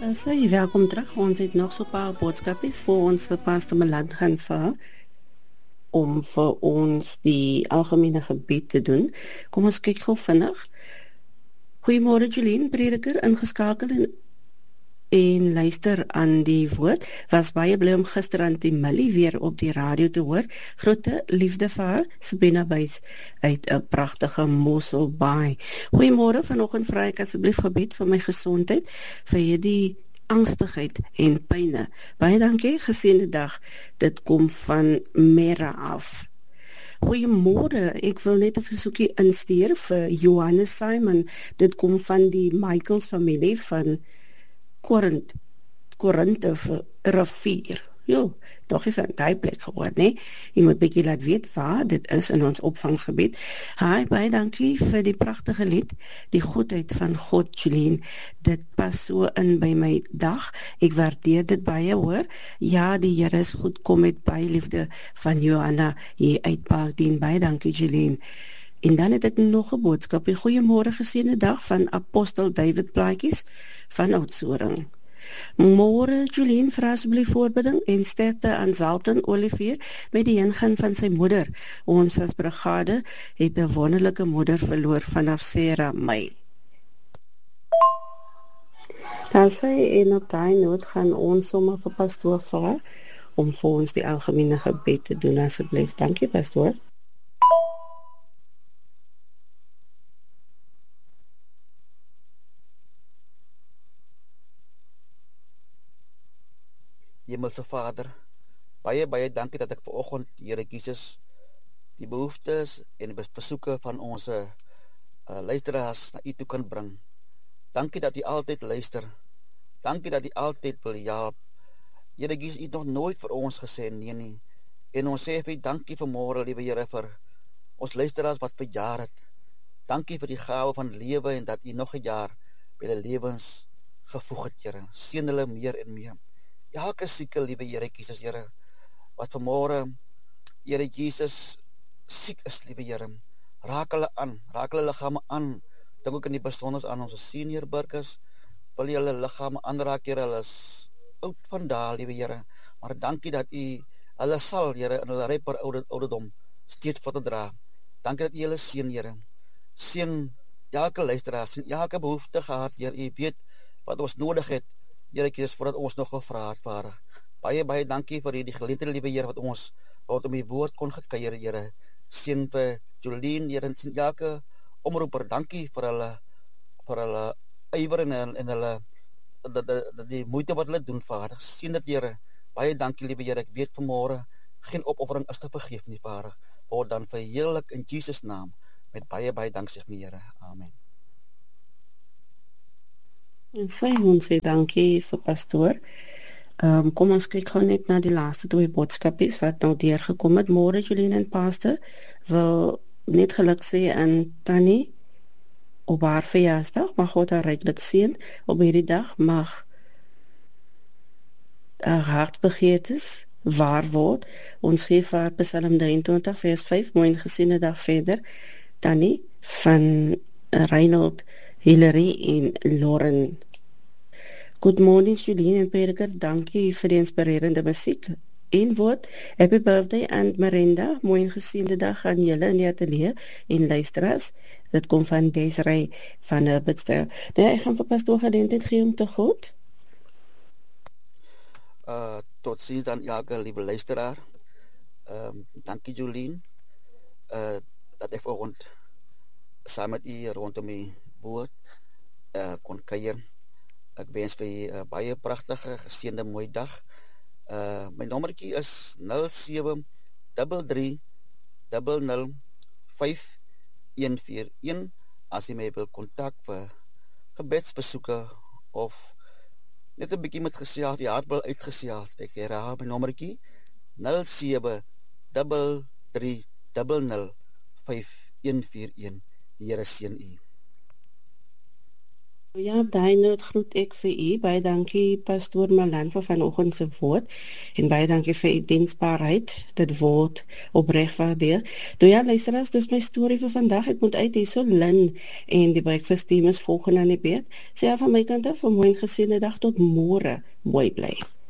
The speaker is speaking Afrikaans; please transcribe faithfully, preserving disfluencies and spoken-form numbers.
Uh, so, welkom terug. Ons het nog so 'n paar boodskapies vir ons vir Pastor Meland gaan vra om vir ons die algemene gebed te doen. Kom ons kyk gou vinnig. Goeiemôre Jolien, prediker ingeskakel en en luister aan die woord. Was baie bly om gister aan die Millie weer op die radio te hoor. Groete, liefde vir haar, Sabina Buys uit 'n pragtige Mosselbaai. Goeiemôre, vanoggend vra ek asseblief gebed vir my gesondheid, vir hierdie angstigheid en pyne. Baie dankie, geseënde dag. Dit kom van Mera af. Goeiemôre, ek wil net 'n versoekie instuur vir Johannes Simon. Dit kom van die Michaels familie van Korint, Korinthe rivier. Jo, toch even een die plek gehoord, nee. Jy moet bykie laat weet waar dit is in ons opvangsgebied. Hi, baie dankie vir die prachtige lied, die goedheid van God, Jolien. Dit pas so in by my dag. Ek waardeer dit baie, hoor. Ja, die Here is goed, kom met baie liefde van Johanna hier uit Parkdien. Baie dankie, Jolien. En dan het ek nog 'n boodskap. Goeiemôre, geseënde dag van Apostel David Plaatjies van Oudtshoorn. Môre, Jolien, vra asseblief voorbidding en sterkte aan Zalton Olivier met die ingaan van sy moeder. Ons as brigade het 'n wonderlike moeder verloor vanaf Sarah May. Dan sê en op daai noot gaan ons sommer vir pastoor vra om vir ons die algemene gebed te doen asseblief. Dankie, pastoor. Hemelse Vader, baie, baie dankie dat ek vanoggend, Here Jesus, die behoeftes en die versoeke van ons uh, luisteraars na U toe kan bring. Dankie dat U altyd luister. Dankie dat U altyd wil help. Here Jesus, U het nog nooit vir ons gesê nee nie. En ons sê vir U dankie vanmôre, liewe Here, vir ons luisteraars wat verjaar het. Dankie vir die gawe van lewe en dat U nog 'n jaar by hulle lewens gevoeg het, Here. Seën hulle meer en meer. Ja, elke sieke, liewe Here Jesus, Here, wat vanmôre, Here Jesus, siek is, liewe Here, raak hulle aan, raak hulle liggame aan, dink ook in die besonders aan ons senior burgers, wil jy hulle liggame aanraak, Here, hulle is oud vandaal, liewe Here, maar dankie dat U hulle sal, Here, in hulle ryper oude, ouderdom steeds voor te dra. Dankie dat U hulle seën, Here, seën elke luisteraar, seën elke behoefte gehad, Here, U weet wat ons nodig het, Here, kies voordat ons nog gevra het, Vader. Baie, baie dankie vir die geleentheid, liewe Here, wat ons wat om die woord kon gekuier, Here. Seën vir Jolien, Here, en sien elke omroeper, dankie vir hulle, vir hulle ywer en, en hulle, die, die, die moeite wat hulle doen, Vader. Seën dit, Here. Baie dankie, liewe Here, ek weet vanmôre, geen opoffering is te vergeef nie, Vader. Word dan verheerlik in Jesus' naam, met baie, baie dank, sê die Here. Amen. En sy ons sê dankie vir pastoor. Um, kom ons kyk gou net na die laaste twee boodskapies wat nou deurgekom het. Môre Jolien en pastor wil net geluk sê aan Tannie op haar verjaarsdag. Mag God haar ryklik seën op hierdie dag. Mag haar hartbegeertes waar word. Ons gee vir haar Psalm drieëntwintig vers vyf. Mooi en geseënde dag verder. Tannie van Reinhold, Hillary en Lauren. Good morning, Jolien en prediker. Dankie vir die inspirerende musiek en woord. Happy birthday aan Miranda. Mooi en geseënde dag aan julle in die atelier en luisteraars. Dit kom van Desiree van Herbertstyle. Nee, ek gaan vir pastoor geleentheid gee om te groet. Uh, tot ziens aan elke lieve luisteraar. Um, dankie Jolien. Uh, dat ek vanoggend saam met u rondom die woord uh, kon kuier. Ek wens vir u uh, baie pragtige, geseënde mooi dag. Uh, my nommertjie is nul sewe drie drie nul nul vyf een vier een as jy my wil kontak vir gebedsbesoeke of net 'n bietjie met gesels, die hart wil uitgesels. Ek herhaal my nommertjie nul sewe drie drie nul nul vyf een vier een. Die Here seën u. Ja, op daai noot groet ek vir u. Baie dankie pastoor Malan vir vanoggend se woord en baie dankie vir u diensbaarheid. Dit word opreg waardeer. Nou ja, luisteraars, dis my storie vir vandag. Ek moet uit hierso Lynn en die breakfast team is volgende aan die beurt. Sê ja van my kant af 'n mooi en geseënde dag tot môre. Mooi bly.